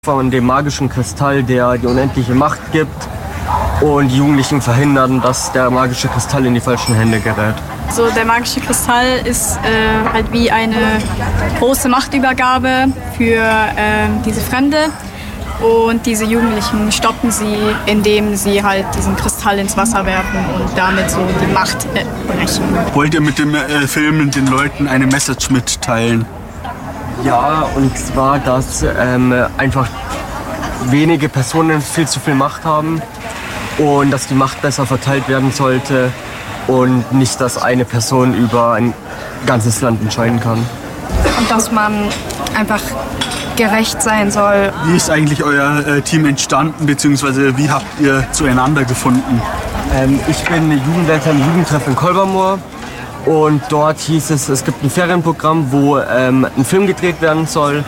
von dem magischen Kristall, der die unendliche Macht gibt, und die Jugendlichen verhindern, dass der magische Kristall in die falschen Hände gerät. So, der magische Kristall ist halt wie eine große Machtübergabe für diese Fremde. Und diese Jugendlichen stoppen sie, indem sie halt diesen Kristall ins Wasser werfen und damit so die Macht brechen. Wollt ihr mit dem Film den Leuten eine Message mitteilen? Ja, und zwar, dass einfach wenige Personen viel zu viel Macht haben und dass die Macht besser verteilt werden sollte und nicht, dass eine Person über ein ganzes Land entscheiden kann. Und dass man einfach gerecht sein soll. Wie ist eigentlich euer Team entstanden, beziehungsweise wie habt ihr zueinander gefunden? Ich bin Jugendleiter im Jugendtreff in Kolbermoor. Und dort hieß es, es gibt ein Ferienprogramm, wo ein Film gedreht werden soll.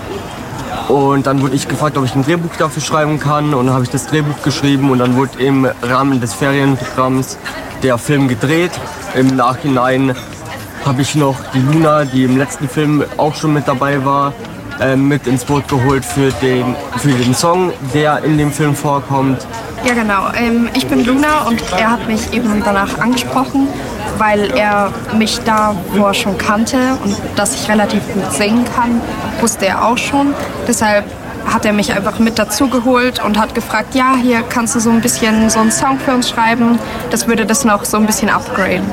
Und dann wurde ich gefragt, ob ich ein Drehbuch dafür schreiben kann. Und dann habe ich das Drehbuch geschrieben und dann wurde im Rahmen des Ferienprogramms der Film gedreht. Im Nachhinein habe ich noch die Luna, die im letzten Film auch schon mit dabei war, mit ins Boot geholt für den Song, der in dem Film vorkommt. Ja, genau. Ich bin Luna und er hat mich eben danach angesprochen, weil er mich davor schon kannte und dass ich relativ gut singen kann, wusste er auch schon. Deshalb hat er mich einfach mit dazugeholt und hat gefragt, ja, hier kannst du so ein bisschen so einen Song für uns schreiben. Das würde das noch so ein bisschen upgraden.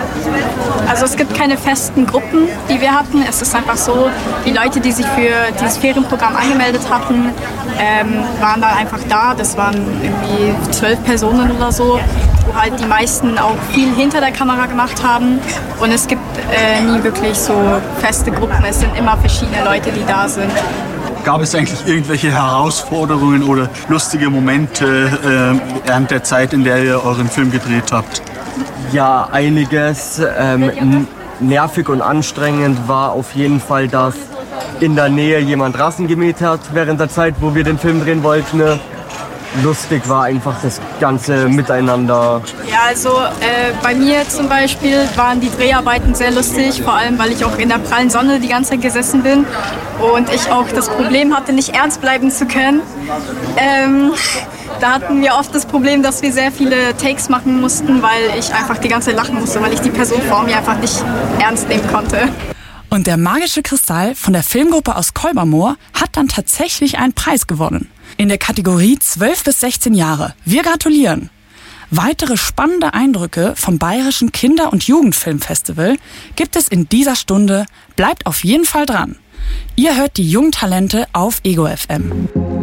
Also es gibt keine festen Gruppen, die wir hatten. Es ist einfach so, die Leute, die sich für dieses Ferienprogramm angemeldet hatten, waren dann einfach da. Das waren irgendwie 12 Personen oder so, wo halt die meisten auch viel hinter der Kamera gemacht haben. Und es gibt nie wirklich so feste Gruppen. Es sind immer verschiedene Leute, die da sind. Gab es eigentlich irgendwelche Herausforderungen oder lustige Momente während der Zeit, in der ihr euren Film gedreht habt? Ja, einiges. Nervig und anstrengend war auf jeden Fall, dass in der Nähe jemand Rasen gemäht hat während der Zeit, wo wir den Film drehen wollten. Lustig war einfach das ganze Miteinander. Ja, also bei mir zum Beispiel waren die Dreharbeiten sehr lustig, vor allem weil ich auch in der prallen Sonne die ganze Zeit gesessen bin und ich auch das Problem hatte, nicht ernst bleiben zu können. Da hatten wir oft das Problem, dass wir sehr viele Takes machen mussten, weil ich einfach die ganze Zeit lachen musste, weil ich die Person vor mir einfach nicht ernst nehmen konnte. Und der magische Kristall von der Filmgruppe aus Kolbermoor hat dann tatsächlich einen Preis gewonnen. In der Kategorie 12 bis 16 Jahre. Wir gratulieren! Weitere spannende Eindrücke vom Bayerischen Kinder- und Jugendfilmfestival gibt es in dieser Stunde. Bleibt auf jeden Fall dran. Ihr hört die jungen Talente auf Ego FM.